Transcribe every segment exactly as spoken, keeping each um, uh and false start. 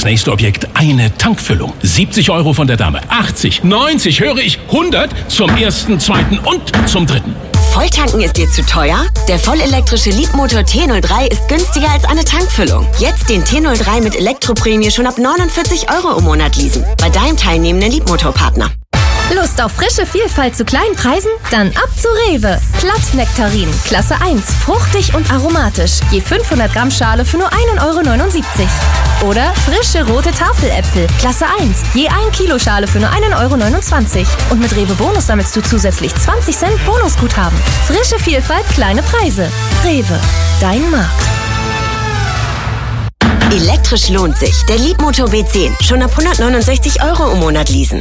Das nächste Objekt, eine Tankfüllung. siebzig Euro von der Dame. achtzig, neunzig, höre ich, hundert zum ersten, zweiten und zum dritten. Volltanken ist dir zu teuer? Der vollelektrische Leapmotor T null drei ist günstiger als eine Tankfüllung. Jetzt den T null drei mit Elektroprämie schon ab neunundvierzig Euro im Monat leasen. Bei deinem teilnehmenden Leapmotor-Partner. Lust auf frische Vielfalt zu kleinen Preisen? Dann ab zu Rewe. Glattnektarin, Klasse eins, fruchtig und aromatisch. Je fünfhundert Gramm Schale für nur ein Euro neunundsiebzig. Oder frische rote Tafeläpfel, Klasse eins, je ein Kilo Schale für nur ein Euro neunundzwanzig. Und mit Rewe Bonus sammelst du zusätzlich zwanzig Cent Bonusguthaben. Frische Vielfalt, kleine Preise. Rewe, dein Markt. Elektrisch lohnt sich. Der Leapmotor B zehn. Schon ab hundertneunundsechzig Euro im Monat leasen.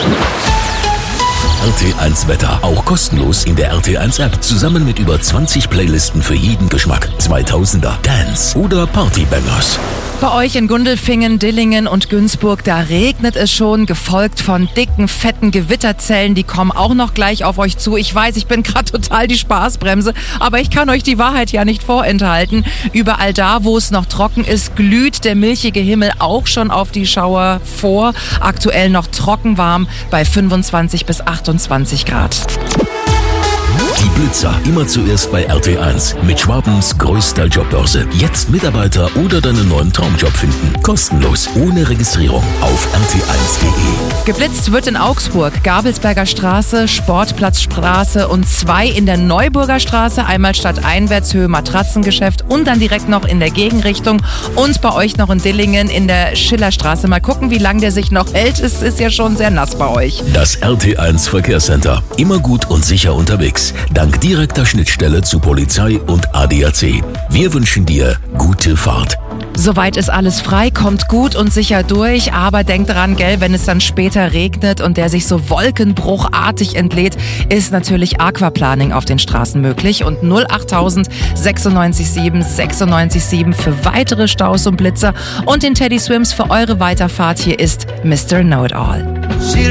R T eins Wetter. Auch kostenlos in der R T eins App. Zusammen mit über zwanzig Playlisten für jeden Geschmack. zweitausender, Dance oder Partybangers. Bei euch in Gundelfingen, Dillingen und Günzburg, da regnet es schon, gefolgt von dicken, fetten Gewitterzellen. Die kommen auch noch gleich auf euch zu. Ich weiß, ich bin gerade total die Spaßbremse, aber ich kann euch die Wahrheit ja nicht vorenthalten. Überall da, wo es noch trocken ist, glüht der milchige Himmel auch schon auf die Schauer vor. Aktuell noch trocken warm bei fünfundzwanzig bis achtundzwanzig Grad. Die Blitzer, immer zuerst bei R T eins. Mit Schwabens größter Jobbörse. Jetzt Mitarbeiter oder deinen neuen Traumjob finden. Kostenlos, ohne Registrierung. Auf r t eins punkt d e. Geblitzt wird in Augsburg, Gabelsberger Straße, Sportplatzstraße und zwei in der Neuburger Straße. Einmal stadteinwärts, Höhe Matratzengeschäft und dann direkt noch in der Gegenrichtung. Und bei euch noch in Dillingen in der Schillerstraße. Mal gucken, wie lange der sich noch hält. Es ist ja schon sehr nass bei euch. Das R T eins Verkehrscenter. Immer gut und sicher unterwegs. Dank direkter Schnittstelle zu Polizei und A D A C. Wir wünschen dir gute Fahrt. Soweit ist alles frei, kommt gut und sicher durch, aber denkt dran, gell, wenn es dann später regnet und der sich so wolkenbruchartig entlädt, ist natürlich Aquaplaning auf den Straßen möglich und null achttausend sechsundneunzig sieben sechsundneunzig sieben für weitere Staus und Blitzer und den Teddy Swims für eure Weiterfahrt. Hier ist Mister Know-It-All.